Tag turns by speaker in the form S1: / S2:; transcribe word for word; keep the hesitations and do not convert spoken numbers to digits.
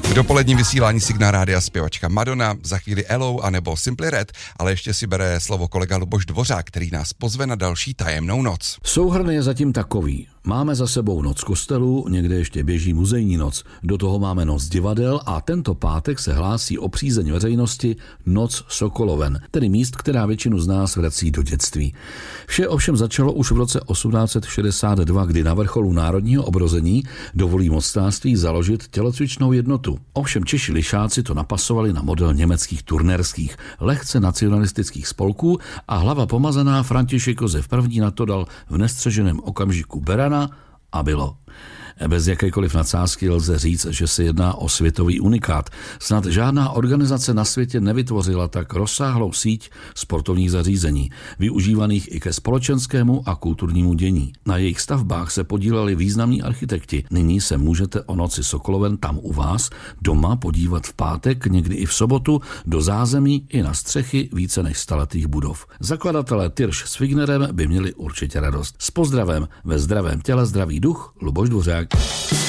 S1: V dopoledním vysílání Signál Rádia zpěvačka Madonna, za chvíli Elou anebo Simply Red, ale ještě si bere slovo kolega Luboš Dvořák, který nás pozve na další tajemnou noc.
S2: Souhrn je zatím takový. Máme za sebou noc kostelů, někde ještě běží muzejní noc, do toho máme noc divadel a tento pátek se hlásí o přízeň veřejnosti noc Sokoloven, tedy míst, která většinu z nás vrací do dětství. Vše ovšem začalo už v roce osmnáct set šedesát dva, kdy na vrcholu národního obrození dovolí mocnářství založit tělocvičnou jednotu. Ovšem Češi lišáci to napasovali na model německých turnerských, lehce nacionalistických spolků a hlava pomazaná František Josef I. na to dal v nestřeženém okamžiku berana a bylo. Bez jakékoliv nadsázky lze říct, že se jedná o světový unikát. Snad žádná organizace na světě nevytvořila tak rozsáhlou síť sportovních zařízení, využívaných i ke společenskému a kulturnímu dění. Na jejich stavbách se podíleli významní architekti. Nyní se můžete o noci Sokoloven tam u vás doma podívat v pátek, někdy i v sobotu, do zázemí i na střechy více než staletých budov. Zakladatelé Tyrš s Fignerem by měli určitě radost. S pozdravem ve zdravém těle zdravý duch, Luboš Dvořák.